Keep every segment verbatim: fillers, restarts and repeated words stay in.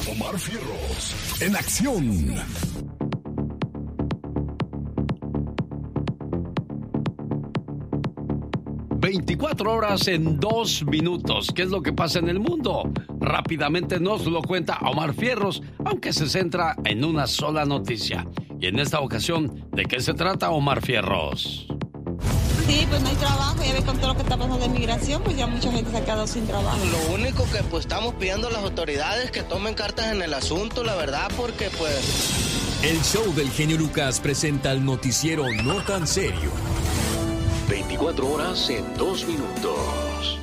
Omar Fierros, en acción. veinticuatro horas en dos minutos. ¿Qué es lo que pasa en el mundo? Rápidamente nos lo cuenta Omar Fierros, aunque se centra en una sola noticia. Y en esta ocasión, ¿de qué se trata, Omar Fierros? Sí, pues no hay trabajo, ya ve con todo lo que está pasando de migración, pues ya mucha gente se ha quedado sin trabajo. Lo único que pues estamos pidiendo a las autoridades que tomen cartas en el asunto, la verdad, porque pues... El show del genio Lucas presenta el noticiero No Tan Serio. veinticuatro horas en dos minutos.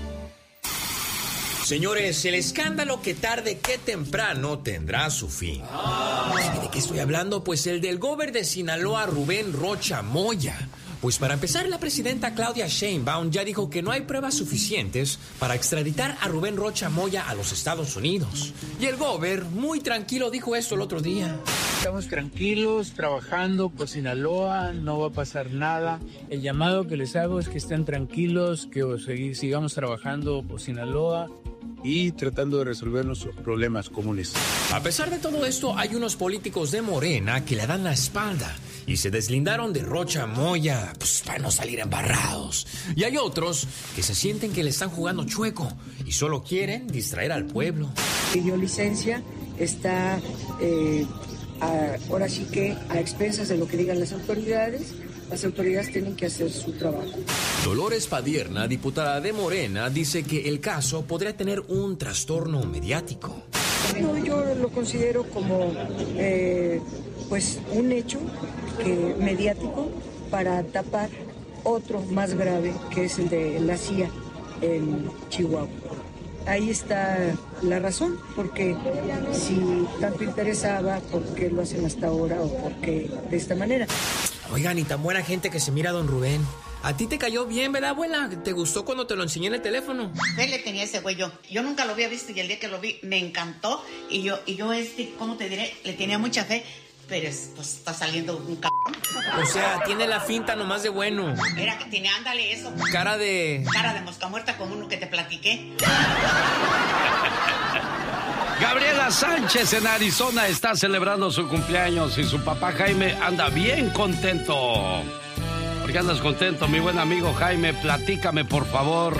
Señores, el escándalo que tarde que temprano tendrá su fin. ¿De qué estoy hablando? Pues el del gober de Sinaloa, Rubén Rocha Moya. Pues para empezar, la presidenta Claudia Sheinbaum ya dijo que no hay pruebas suficientes para extraditar a Rubén Rocha Moya a los Estados Unidos. Y el gober, muy tranquilo, dijo esto el otro día. Estamos tranquilos, trabajando por Sinaloa, no va a pasar nada. El llamado que les hago es que estén tranquilos, que sigamos trabajando por Sinaloa y tratando de resolver nuestros problemas comunes. A pesar de todo esto, hay unos políticos de Morena que le dan la espalda y se deslindaron de Rocha Moya, pues para no salir embarrados. Y hay otros que se sienten que le están jugando chueco y solo quieren distraer al pueblo. Pidió licencia, está eh, a, ahora sí que a expensas de lo que digan las autoridades. Las autoridades tienen que hacer su trabajo. Dolores Padierna, diputada de Morena, dice que el caso podría tener un trastorno mediático. No, yo lo considero como eh, pues un hecho que, mediático para tapar otro más grave, que es el de la C I A en Chihuahua. Ahí está la razón, porque si tanto interesaba, ¿por qué lo hacen hasta ahora o por qué de esta manera? Oigan, y tan buena gente que se mira, don Rubén. ¿A ti te cayó bien, verdad, abuela? ¿Te gustó cuando te lo enseñé en el teléfono? ¿Qué le tenía ese güey yo? Yo nunca lo había visto y el día que lo vi me encantó. Y yo, y yo este, ¿cómo te diré? Le tenía mucha fe, pero es, pues está saliendo un cabrón. O sea, tiene la finta nomás de bueno. Mira que tiene, ándale eso. Cara de... Cara de mosca muerta con uno que te platiqué. Gabriela Sánchez en Arizona está celebrando su cumpleaños y su papá Jaime anda bien contento. ¿Por qué andas contento, mi buen amigo Jaime? Platícame, por favor.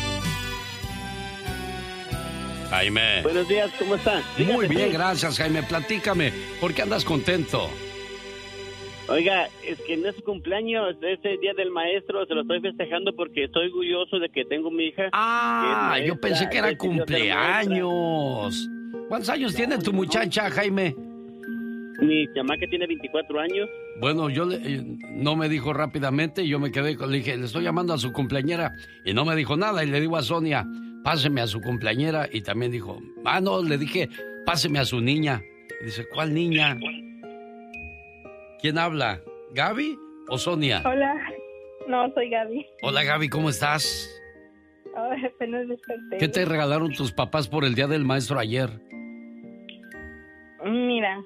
Jaime. Buenos días, ¿cómo están? Muy bien, gracias, Jaime. Platícame, ¿por qué andas contento? Oiga, es que no es su cumpleaños, es el Día del Maestro, se lo estoy festejando porque estoy orgulloso de que tengo mi hija. Ah, yo pensé que era cumpleaños. ¿Cuántos años tiene tu muchacha, Jaime? Mi chamaca tiene veinticuatro años. Bueno, yo le, no me dijo rápidamente, yo me quedé, le dije, le estoy llamando a su cumpleañera, y no me dijo nada, y le digo a Sonia, páseme a su cumpleañera, y también dijo, ah, no, le dije, páseme a su niña. Y dice, ¿cuál niña? ¿Quién habla? ¿Gaby o Sonia? Hola, no, soy Gaby. Hola, Gaby, ¿cómo estás? Oh, apenas desperté. ¿Qué te regalaron tus papás por el Día del Maestro ayer? Mira,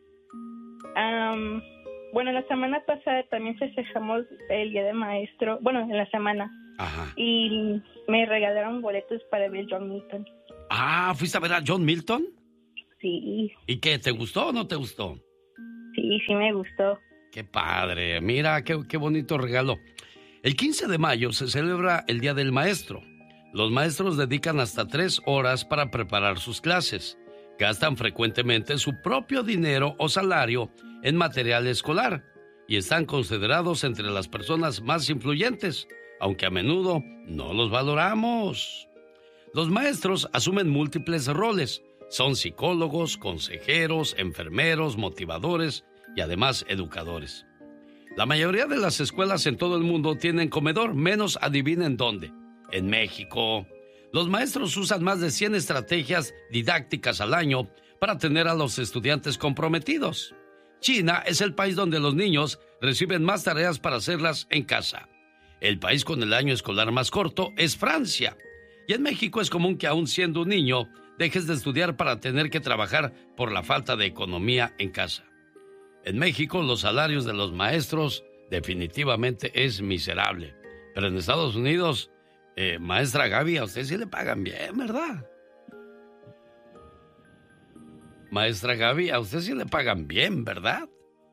um, bueno, la semana pasada también festejamos el Día del Maestro, bueno, en la semana. Ajá. Y me regalaron boletos para ver John Milton. Ah, ¿fuiste a ver a John Milton? Sí. ¿Y qué, te gustó o no te gustó? Sí, sí me gustó. Qué padre, mira, qué, qué bonito regalo. El quince de mayo se celebra el Día del Maestro. Los maestros dedican hasta tres horas para preparar sus clases. Gastan frecuentemente su propio dinero o salario en material escolar y están considerados entre las personas más influyentes, aunque a menudo no los valoramos. Los maestros asumen múltiples roles. Son psicólogos, consejeros, enfermeros, motivadores y además educadores. La mayoría de las escuelas en todo el mundo tienen comedor, menos adivinen dónde. En México. Los maestros usan más de cien estrategias didácticas al año para tener a los estudiantes comprometidos. China es el país donde los niños reciben más tareas para hacerlas en casa. El país con el año escolar más corto es Francia. Y en México es común que aún siendo un niño dejes de estudiar para tener que trabajar por la falta de economía en casa. En México los salarios de los maestros definitivamente es miserable. Pero en Estados Unidos, eh, maestra Gaby, a usted sí le pagan bien, ¿verdad? Maestra Gaby, a usted sí le pagan bien, ¿verdad?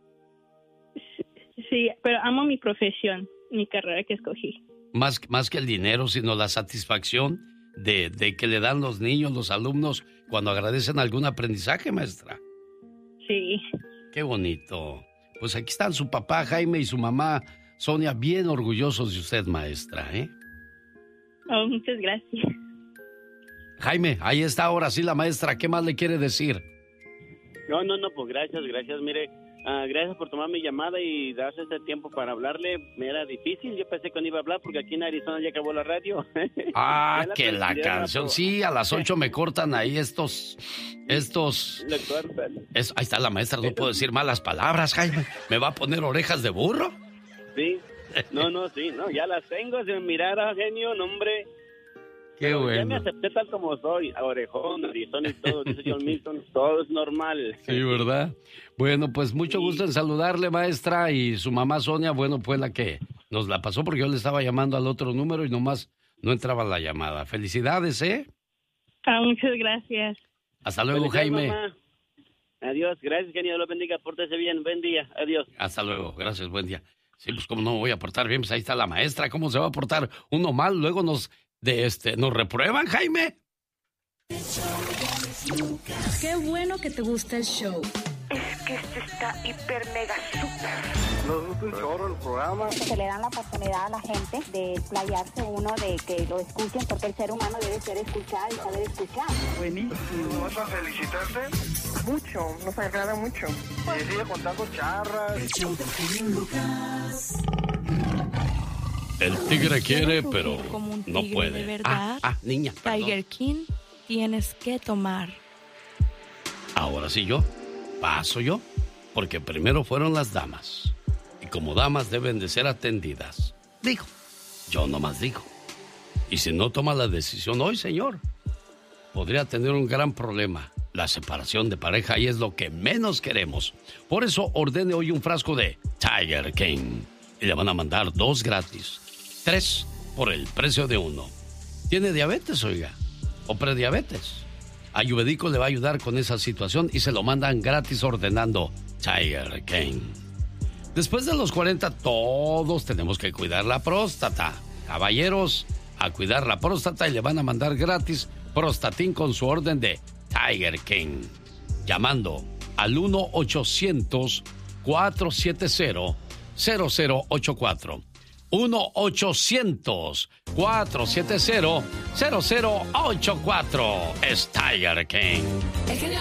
Sí, pero amo mi profesión, mi carrera que escogí. Más, más que el dinero, sino la satisfacción de, de que le dan los niños, los alumnos, cuando agradecen algún aprendizaje, maestra. Sí. Qué bonito. Pues aquí están su papá Jaime y su mamá Sonia bien orgullosos de usted, maestra, ¿eh? Oh, muchas gracias. Jaime, ahí está ahora sí la maestra. ¿Qué más le quiere decir? No, no, no, pues gracias, gracias. Mire, uh, gracias por tomar mi llamada y darse este tiempo para hablarle. Me era difícil, yo pensé que no iba a hablar porque aquí en Arizona ya acabó la radio. Ah, la que la canción. Por... Sí, a las ocho me cortan ahí estos... Estos... Es, ahí está la maestra, no puedo decir malas palabras, Jaime. ¿Me va a poner orejas de burro? Sí, no, no, sí, no, ya las tengo. Si me mirara, genio, nombre... Qué bueno. Ya me acepté tal como soy, orejón, Arizona y todo, dice John Milton, todo es normal. Sí, ¿verdad? Bueno, pues mucho gusto en saludarle, maestra, y su mamá Sonia, bueno, fue la que nos la pasó porque yo le estaba llamando al otro número y nomás no entraba la llamada. Felicidades, ¿eh? Ah, muchas gracias. Hasta luego, Jaime. Mamá. Adiós, gracias, que Dios lo bendiga, pórtese bien, buen día, adiós. Hasta luego, gracias, buen día. Sí, pues cómo no me voy a portar bien, pues ahí está la maestra, ¿cómo se va a portar uno mal? Luego nos... De este, ¿nos reprueban, Jaime? Qué bueno que te gusta el show. Es que este está hiper mega super. Nos gusta un chorro el programa. Se le dan la oportunidad a la gente de explayarse uno, de que lo escuchen, porque el ser humano debe ser escuchado y saber escuchar. Buenísimo. ¿Vas a felicitarte? Mucho, nos agrada mucho. Y sigue contando charras. El show del genio Lucas. El tigre quiere, pero no tigre, puede. De verdad, ah, ah, niña, perdón. Tiger King, tienes que tomar. Ahora sí yo, paso yo, porque primero fueron las damas. Y como damas deben de ser atendidas. Digo, yo nomás digo. Y si no toma la decisión hoy, señor, podría tener un gran problema. La separación de pareja y es lo que menos queremos. Por eso ordene hoy un frasco de Tiger King. Y le van a mandar dos gratis. Tres por el precio de uno. ¿Tiene diabetes, oiga? ¿O prediabetes? Ayurvédico le va a ayudar con esa situación y se lo mandan gratis ordenando Tiger King. Después de los cuarenta, todos tenemos que cuidar la próstata. Caballeros, a cuidar la próstata y le van a mandar gratis Prostatin con su orden de Tiger King. Llamando al uno ochocientos, cuatro siete cero, cero cero ocho cuatro. uno ochocientos, cuatro siete cero, cero cero ocho cuatro. Es Tiger King.